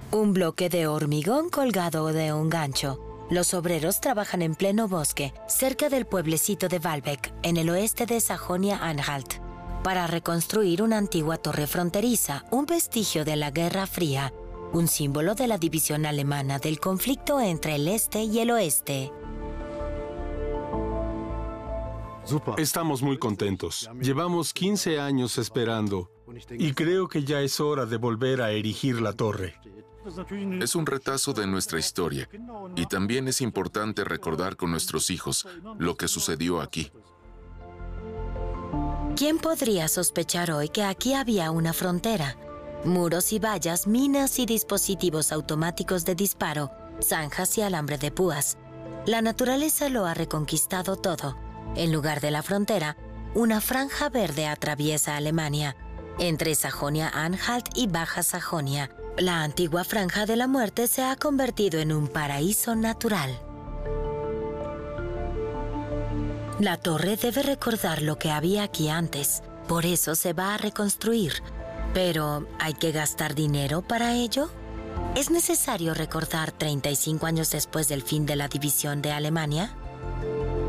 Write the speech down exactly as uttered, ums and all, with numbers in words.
Un bloque de hormigón colgado de un gancho. Los obreros trabajan en pleno bosque, cerca del pueblecito de Walbeck, en el oeste de Sajonia-Anhalt, para reconstruir una antigua torre fronteriza, un vestigio de la Guerra Fría, un símbolo de la división alemana del conflicto entre el este y el oeste. Estamos muy contentos. Llevamos quince años esperando y creo que ya es hora de volver a erigir la torre. Es un retazo de nuestra historia y también es importante recordar con nuestros hijos lo que sucedió aquí. ¿Quién podría sospechar hoy que aquí había una frontera? Muros y vallas, minas y dispositivos automáticos de disparo, zanjas y alambre de púas. La naturaleza lo ha reconquistado todo. En lugar de la frontera, una franja verde atraviesa Alemania, entre Sajonia-Anhalt y Baja Sajonia. La antigua franja de la muerte se ha convertido en un paraíso natural. La torre debe recordar lo que había aquí antes, por eso se va a reconstruir. Pero, ¿hay que gastar dinero para ello? ¿Es necesario recordar treinta y cinco años después del fin de la división de Alemania?